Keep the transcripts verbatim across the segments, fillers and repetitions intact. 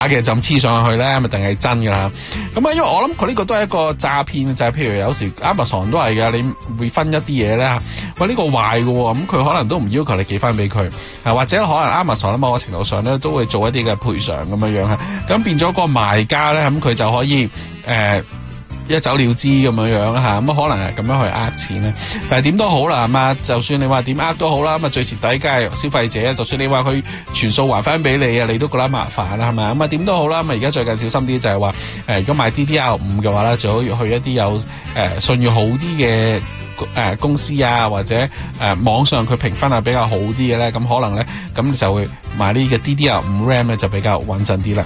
嘅就咁黐上去咧，咪定係真噶啦？咁啊，因為我諗佢呢個都係一個詐騙，就係、是、譬如有時 Amazon 都係噶，你會分一啲嘢咧，喂呢、這個壞嘅，咁佢可能都唔要求你寄翻俾佢，啊或者可能 Amazon 某個程度上咧都會做一啲嘅賠償咁樣樣嚇，咁變咗個賣家咧，咁佢就可以誒。呃一走了之咁樣樣嚇，咁可能係咁樣去呃錢咧。但係點都好啦，係嘛？就算你話點呃都好啦，咁啊最蝕底梗係消費者。就算你話佢全數還翻俾你啊，你都覺得麻煩啦，係咪？咁啊點都好啦，咁啊而家最近小心啲就係話誒，如果買 D D R 五嘅話咧，最好要去一啲有誒、呃、信譽好啲嘅誒公司啊，或者誒、呃、網上佢評分啊比較好啲嘅咧，咁可能咧咁就會買呢個 D D R 五 RAM 咧就比較穩陣啲啦。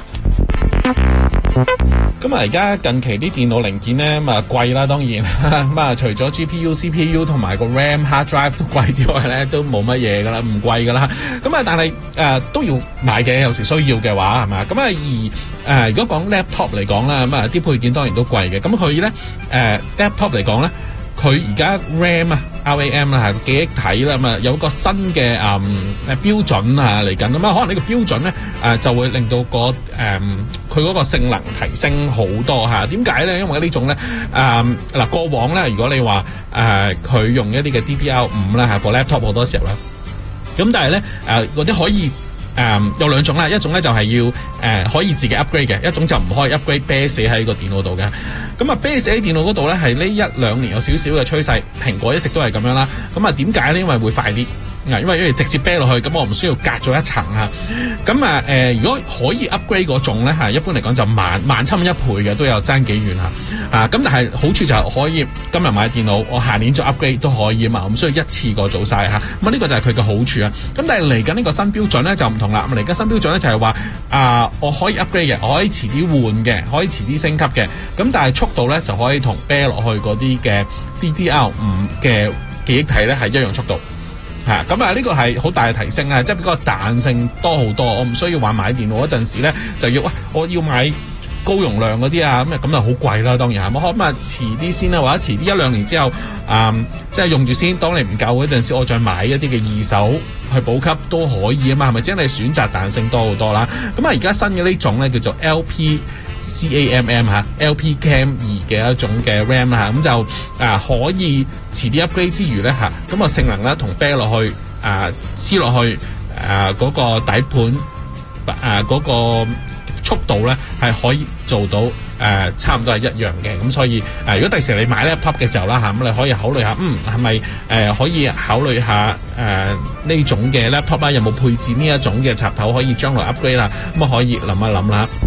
咁啊，而家近期啲電腦零件咧，咁啊貴啦，當然咁啊，除咗 G P U、C P U 同埋個 RAM、Hard Drive 都貴之外咧，都冇乜嘢噶啦，唔貴噶啦。咁啊，但係誒、呃、都要買嘅，有時需要嘅話係嘛。咁啊，而誒、呃、如果講 laptop 嚟講啦，咁啊啲配件當然都貴嘅。咁佢咧誒 laptop 嚟講咧，佢而家 RAM 啊 R A M 啦嚇記憶體啦，咁啊有個新嘅誒誒標準啊嚟緊，咁啊可能呢個標準咧誒、呃、就會令到個誒佢嗰個性能提升好多嚇。點解咧？因為呢種咧誒嗱過往咧，如果你話誒佢用一啲嘅 D D R 五啦嚇 for laptop 好多時候咧，咁但係咧誒嗰啲可以。誒、um, 有兩種啦，一種咧就係要誒、呃、可以自己 upgrade 嘅，一種就唔可以 upgrade 啤死喺個電腦度嘅。咁啊啤死喺電腦嗰度咧係呢一兩年有少少嘅趨勢，蘋果一直都係咁樣啦。咁啊點解咧？因為會快啲。因為因為直接啤落去，咁我唔需要隔咗一層啊。咁啊誒，如果可以 upgrade 嗰種咧嚇，一般嚟講就慢慢差唔多一倍嘅，都有爭幾遠嚇。啊，咁但係好處就係可以今日買電腦，我下年再 upgrade 都可以啊嘛，唔需要一次過做晒嚇。咁啊呢個就係佢嘅好處啊。咁但係嚟緊呢個新標準咧就唔同啦。咁嚟緊新標準咧就係話啊，我可以 upgrade 嘅，我可以遲啲換嘅，可以遲啲升級嘅。咁但係速度咧就可以同啤落去嗰啲嘅 D D R 五嘅記憶體咧係一樣速度。嚇咁啊！呢個係好大嘅提升啊，即係比較彈性多好多。我唔需要話買電腦嗰陣時咧，就要哇，我要買高容量嗰啲啊，咁啊咁就好貴啦。當然係，我可唔可以遲啲先啦，或者遲啲一兩年之後，嗯，即係用住先。當你唔夠嗰陣時，我再買一啲嘅二手去補給都可以啊嘛，係咪？即係你選擇彈性多好多啦。咁啊，而家新嘅呢種咧叫做 L P C A M M 嚇 L P C A M 二嘅一種嘅 RAM 啦，咁就啊可以遲啲 upgrade 之餘咧嚇，咁啊性能咧同啤落去啊黐落去啊嗰個底盤啊嗰個速度咧係可以做到誒差唔多係一樣嘅。咁所以誒如果第時你買 laptop 嘅時候啦嚇，咁你可以考慮下，嗯係咪誒可以考慮下誒呢種嘅 laptop 啦，有冇配置呢一種嘅插頭可以將來 upgrade 啦？咁啊可以諗一諗啦。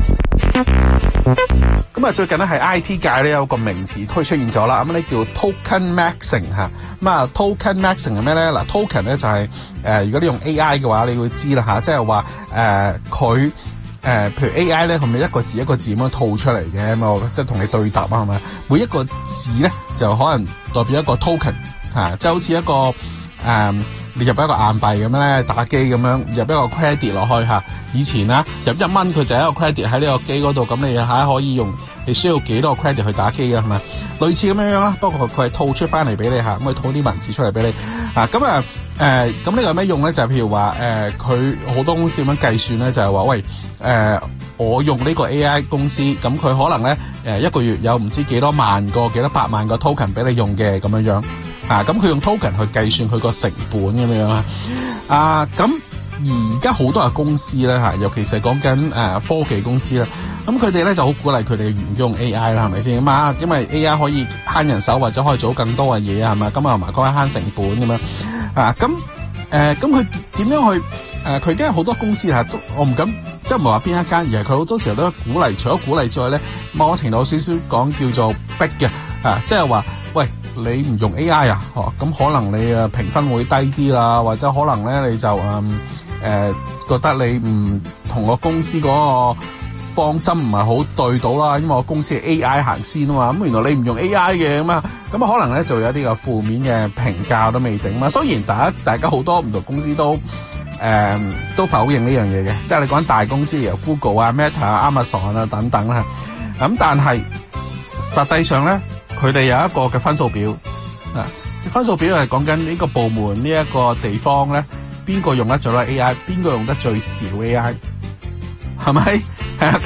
咁啊，最近咧係 I T 界咧有個名詞推出現咗啦，咁咧叫 token maxing 嚇。咁啊 token maxing 係咩咧？嗱 token 咧就係、是、誒、呃，如果你用 A I 嘅話，你會知啦嚇，即係話誒佢誒，譬如 A I 咧，係咪一個字一個字咁樣套出嚟嘅咁啊？即係同你對答啊，係咪？每一個字咧就可能代表一個 token 嚇、啊，即係好似一個誒。呃你入一個硬幣咁樣咧，打機咁樣入一個 credit 落去嚇。以前啊，入一蚊佢就係一個 credit 喺呢個機嗰度，咁你嚇可以用，你需要幾多個 credit 去打機嘅係咪？類似咁樣樣啦，不過佢係套出翻嚟俾你嚇，咁佢套啲文字出嚟俾你啊。咁啊誒，咁、呃、呢個有咩用咧？就係、是、譬如話誒，佢、呃、好多公司咁樣計算咧，就係、是、話喂誒、呃，我用呢個 A I 公司，咁佢可能咧誒、呃、一個月有唔知幾多萬個、幾多百萬個 token 俾你用嘅咁樣樣。啊，咁佢用 token 去計算佢個成本咁樣啊，啊，咁而家好多嘅公司咧嚇，尤其是係講緊誒科技公司啦，咁佢哋咧就好鼓勵佢哋嘅員工用 A I 啦，係咪先咁啊？因為 A I 可以慳人手或者可以做更多嘅嘢啊，係咪？咁啊同埋講慳成本咁樣啊，咁誒咁佢點樣去誒？佢而家好多公司嚇都我唔敢，即係唔係話邊一間，而係佢好多時候都鼓勵，除咗鼓勵之外咧，某程度有少少講叫做逼嘅啊，即係話喂。你唔用 A I 啊？哦，咁可能你誒評分會低啲啦，或者可能咧你就誒誒、嗯呃、覺得你唔同個公司嗰個方針唔係好對到啦，因為我公司係 A I 行先啊嘛。咁原來你唔用 A I 嘅咁啊，咁啊可能咧就有啲個負面嘅評價都未定嘛。雖然大家大家好多唔同公司都誒、呃、都否認呢樣嘢嘅，即係你講大公司由 Google 啊、Meta 啊、Amazon 啊等等啦，咁但係實際上咧。佢哋有一個嘅分數表，啊，分數表係講緊呢個部門呢一個地方咧，邊個用得最多 A I， 邊個用得最少 A I， 係咪？